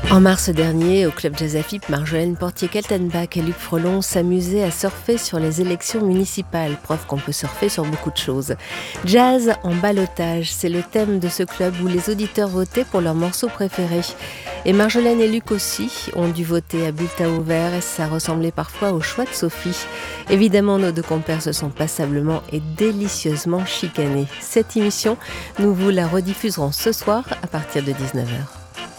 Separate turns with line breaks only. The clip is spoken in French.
En mars dernier, au Club Jazz AFIP, Marjolaine Portier-Kaltenbach et Luc Frelon s'amusaient à surfer sur les élections municipales, preuve qu'on peut surfer sur beaucoup de choses. Jazz en ballottage, c'est le thème de ce club où les auditeurs votaient pour leurs morceaux préférés. Et Marjolaine et Luc aussi ont dû voter à bulletin ouvert et ça ressemblait parfois au choix de Sophie. Évidemment, nos deux compères se sont passablement et délicieusement chicanés. Cette émission, nous vous la rediffuserons ce soir à partir de 19h.